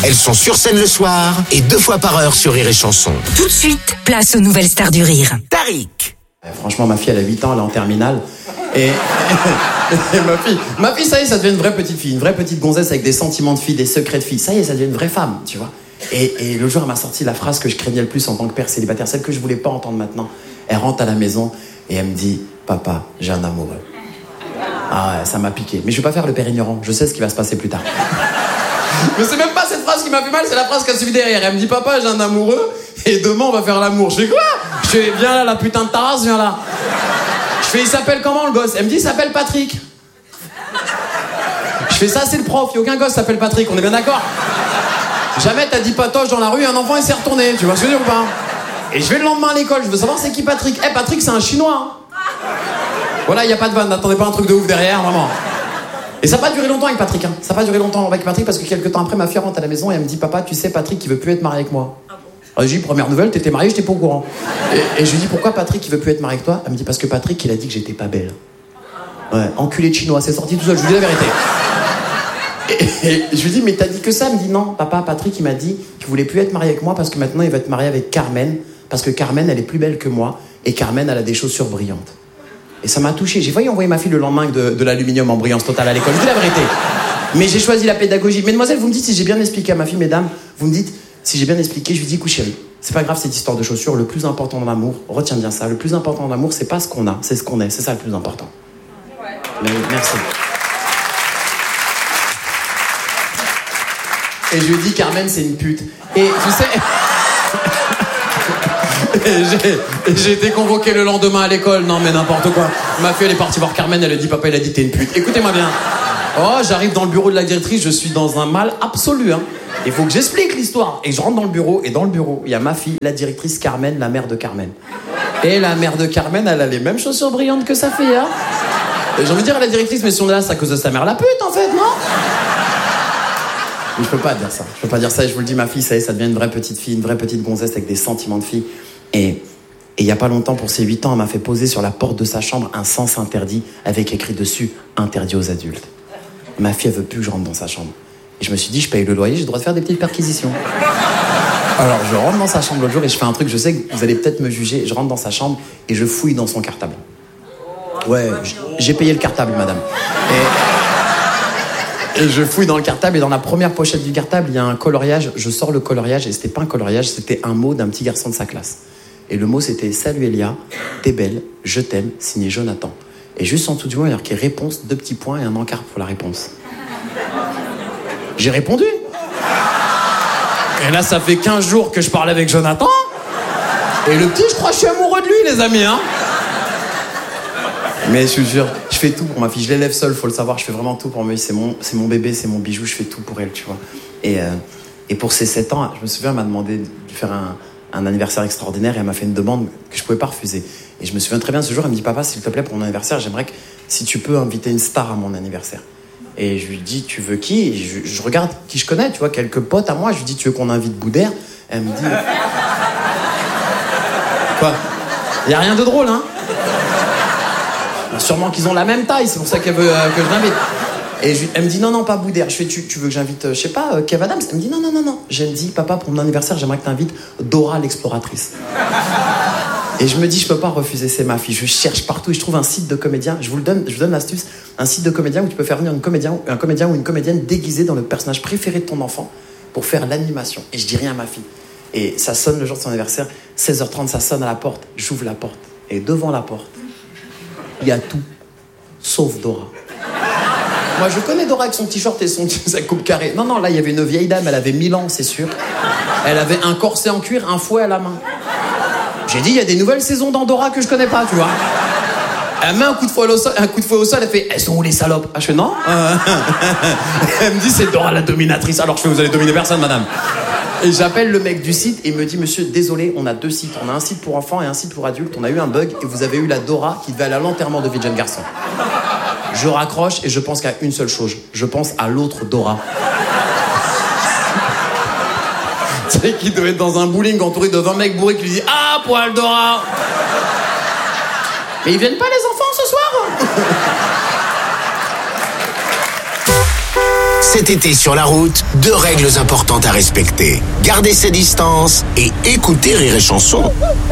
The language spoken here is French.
Elles sont sur scène le soir et 2 fois par heure sur Rire et Chanson. Tout de suite, place aux nouvelles stars du rire. Tariq. Franchement, ma fille, elle a 8 ans, elle est en terminale. Et ma fille, ça y est, ça devient une vraie petite fille, une vraie petite gonzesse avec des sentiments de fille, des secrets de fille. Ça y est, ça devient une vraie femme, tu vois. Et le jour, elle m'a sorti la phrase que je craignais le plus en tant que père célibataire, celle que je voulais pas entendre maintenant. Elle rentre à la maison et elle me dit « Papa, j'ai un amoureux ». Ah ouais, ça m'a piqué. Mais je vais pas faire le père ignorant, je sais ce qui va se passer plus tard. Mais c'est même pas cette phrase qui m'a fait mal, c'est la phrase qui a suivi derrière. Elle me dit « Papa, j'ai un amoureux et demain on va faire l'amour ». Je fais quoi? Je fais « Viens là, la putain de ta race, viens là ». Je fais « Il s'appelle comment le gosse ?» Elle me dit « Il s'appelle Patrick ». Je fais « Ça c'est le prof, il y a aucun gosse qui s'appelle Patrick, on est bien d'accord? Jamais t'as dit patoche dans la rue, un enfant il s'est retourné, tu vois ce que je veux dire ou pas? Et je vais le lendemain à l'école, je veux savoir c'est qui Patrick. Eh Patrick c'est un chinois hein. Voilà, il y a pas de vanne, n'attendez pas un truc de ouf derrière, vraiment. Et ça n'a pas duré longtemps avec Patrick, hein. Ça n'a pas duré longtemps avec Patrick parce que quelques temps après, ma fille rentre à la maison et elle me dit « Papa, tu sais, Patrick, il veut plus être marié avec moi. » Alors, je dis « Première nouvelle, t'étais marié, j'étais pas au courant. » Et je lui dis « Pourquoi Patrick, il veut plus être marié avec toi ?» Elle me dit « Parce que Patrick, il a dit que j'étais pas belle. » Ouais, enculé de chinois, c'est sorti tout seul, je vous dis la vérité. Et je lui dis « Mais t'as dit que ça ?» Elle me dit « Non, papa, Patrick, il m'a dit qu'il voulait plus être marié avec moi parce que maintenant, il va être marié avec Carmen. Parce que Carmen, elle est plus belle que moi. Et Carmen, elle a des chaussures brillantes. » Et ça m'a touché. J'ai failli envoyer ma fille le lendemain avec de l'aluminium en brillance totale à l'école. Je dis la vérité. Mais j'ai choisi la pédagogie. Mesdemoiselles, vous me dites si j'ai bien expliqué à ma fille, mesdames. Vous me dites si j'ai bien expliqué. Je lui dis, écoute chérie, c'est pas grave cette histoire de chaussures. Le plus important dans l'amour, retiens bien ça. Le plus important dans l'amour, c'est pas ce qu'on a, c'est ce qu'on est. C'est ça le plus important. Ouais. Merci. Et je lui dis, Carmen, c'est une pute. Et tu sais... J'ai été convoqué le lendemain à l'école. Non mais n'importe quoi. Ma fille elle est partie voir Carmen, elle a dit papa il a dit t'es une pute. Écoutez-moi bien. Oh j'arrive dans le bureau de la directrice, je suis dans un mal absolu hein. Il faut que j'explique l'histoire. Et je rentre dans le bureau et dans le bureau il y a ma fille, la directrice Carmen, la mère de Carmen. Et la mère de Carmen elle a les mêmes chaussures brillantes que sa fille hein. Et j'ai envie de dire à la directrice mais si on est là c'est à cause de sa mère la pute en fait non? Mais je peux pas dire ça. Je peux pas dire ça et je vous le dis ma fille ça y est ça devient une vraie petite fille, une vraie petite gonzesse avec des sentiments de fille. Et il y a pas longtemps, pour ses 8 ans, elle m'a fait poser sur la porte de sa chambre un sens interdit avec écrit dessus « Interdit aux adultes ». Ma fille, elle veut plus que je rentre dans sa chambre. Et je me suis dit, je paye le loyer, j'ai le droit de faire des petites perquisitions. Alors je rentre dans sa chambre l'autre jour et je fais un truc, je sais que vous allez peut-être me juger. Je rentre dans sa chambre et je fouille dans son cartable. Ouais, j'ai payé le cartable, madame. Et je fouille dans le cartable et dans la première pochette du cartable, il y a un coloriage. Je sors le coloriage et c'était pas un coloriage, c'était un mot d'un petit garçon de sa classe. Et le mot c'était « Salut Elia, t'es belle, je t'aime, signé Jonathan ». Et juste en dessous du mot, il y a marqué « Réponse, 2 petits points et un encart pour la réponse ». J'ai répondu. Et là, ça fait 15 jours que je parle avec Jonathan. Et le petit, je crois que je suis amoureux de lui, les amis, hein. Mais je vous jure, je fais tout pour ma fille. Je l'élève seule, faut le savoir. Je fais vraiment tout pour ma fille. C'est mon bébé, c'est mon bijou. Je fais tout pour elle, tu vois. Et pour ses 7 ans, je me souviens, elle m'a demandé de faire un anniversaire extraordinaire et elle m'a fait une demande que je pouvais pas refuser. Et je me souviens très bien ce jour, elle me dit « Papa, s'il te plaît, pour mon anniversaire, j'aimerais que si tu peux inviter une star à mon anniversaire. » Et je lui dis « Tu veux qui ?» Et je regarde qui je connais, tu vois, quelques potes à moi. Je lui dis « Tu veux qu'on invite Boudère ?» Elle me dit « Quoi ? Il y a rien de drôle, hein ? Sûrement qu'ils ont la même taille, c'est pour ça qu'elle veut que je l'invite. » Et elle me dit « Non, pas Boudère. » Je fais « Tu veux que j'invite, je sais pas, Kev Adams ?» Elle me dit « Non. » Je me dis « Papa, pour mon anniversaire, j'aimerais que tu invites Dora l'exploratrice. » Et je me dis « Je peux pas refuser, c'est ma fille. » Je cherche partout et je trouve un site de comédien. Je vous donne l'astuce. Un site de comédien où tu peux faire venir un comédien ou une comédienne déguisée dans le personnage préféré de ton enfant pour faire l'animation. Et je dis rien à ma fille. Et ça sonne le jour de son anniversaire. 16h30, ça sonne à la porte. J'ouvre la porte. Et devant la porte, il y a tout, sauf Dora. Moi, je connais Dora avec son t-shirt et sa coupe carrée. Non, là, il y avait une vieille dame, elle avait 1000 ans, c'est sûr. Elle avait un corset en cuir, un fouet à la main. J'ai dit, il y a des nouvelles saisons dans Dora que je connais pas, tu vois. Elle met un coup de fouet au sol, elle fait « Elles sont où les salopes ?» Ah, je fais « Non. » Elle me dit « C'est Dora la dominatrice. » Alors je fais « Vous allez dominer personne, madame. » Et j'appelle le mec du site et il me dit « Monsieur, désolé, on a 2 sites. On a un site pour enfants et un site pour adultes. On a eu un bug et vous avez eu la Dora qui devait aller à l'enterrement de vie de jeune garçon. » Je raccroche et je pense qu'à une seule chose. Je pense à l'autre Dora. Tu sais, qui doit être dans un bowling entouré de 20 mecs bourrés qui lui disent « Ah, poil Dora !» Mais ils viennent pas les enfants ce soir? Cet été sur la route, 2 règles importantes à respecter. Garder ses distances et écouter Rire et Chanson.